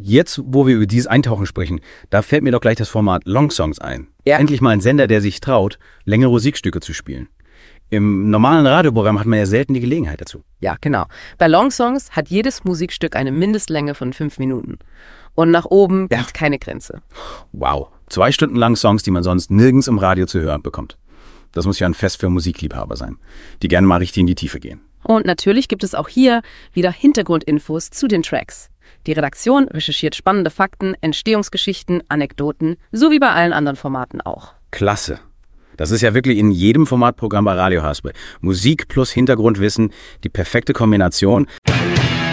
Jetzt, wo wir über dieses Eintauchen sprechen, da fällt mir doch gleich das Format Long Songs ein. Ja. Endlich mal ein Sender, der sich traut, längere Musikstücke zu spielen. Im normalen Radioprogramm hat man ja selten die Gelegenheit dazu. Ja, genau. Bei Long Songs hat jedes Musikstück eine Mindestlänge von 5 Minuten. Und nach oben gibt keine Grenze. Wow, 2 Stunden lang Songs, die man sonst nirgends im Radio zu hören bekommt. Das muss ja ein Fest für Musikliebhaber sein, die gerne mal richtig in die Tiefe gehen. Und natürlich gibt es auch hier wieder Hintergrundinfos zu den Tracks. Die Redaktion recherchiert spannende Fakten, Entstehungsgeschichten, Anekdoten, so wie bei allen anderen Formaten auch. Klasse. Das ist ja wirklich in jedem Formatprogramm bei Radio Haspel. Musik plus Hintergrundwissen, die perfekte Kombination.